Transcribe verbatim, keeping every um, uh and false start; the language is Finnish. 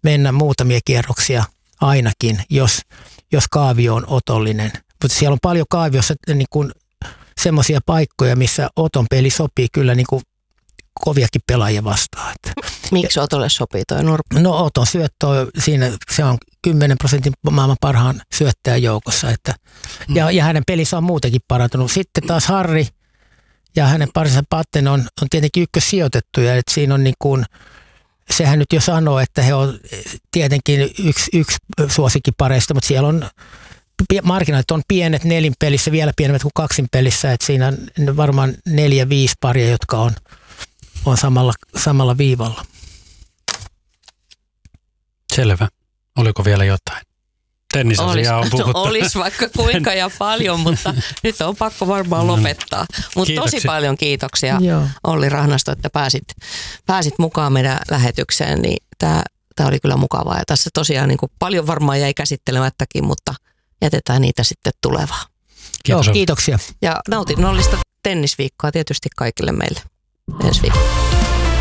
mennä muutamia kierroksia ainakin, jos, jos kaavio on otollinen. Mutta siellä on paljon kaaviossa niin kuin semmoisia paikkoja, missä oton peli sopii kyllä niin kuin koviakin pelaajia vastaan. Miksi otolle sopii toi nurppi? No oton syöttö, siinä se on kymmenen prosentin maailman parhaan syöttäjän joukossa. Että, mm. ja, ja hänen pelinsä on muutenkin parantunut. Sitten taas Harri ja hänen parinsa Patten on, on tietenkin ykkössijoitettuja. Että siinä on niin kuin, sehän nyt jo sanoo, että he on tietenkin yksi, yksi suosikkipareista, mutta siellä on markkinat on pienet nelin pelissä, vielä pienemmät kuin kaksin pelissä. Että siinä on varmaan neljä, viisi paria, jotka on on samalla, samalla viivalla. Selvä. Oliko vielä jotain? Tennisasiaa on puhuttu. Olisi vaikka kuinka ja paljon, mutta nyt on pakko varmaan lopettaa. Mutta tosi paljon kiitoksia Joo. Olli Rahnasto, että pääsit, pääsit mukaan meidän lähetykseen. Niin tämä, tämä oli kyllä mukavaa. Ja tässä tosiaan niin kuin paljon varmaan jäi käsittelemättäkin, mutta jätetään niitä sitten tulevaan. Kiitos. Joo, kiitoksia. Ja nautinnollista tennisviikkoa tietysti kaikille meille ensi viikolla.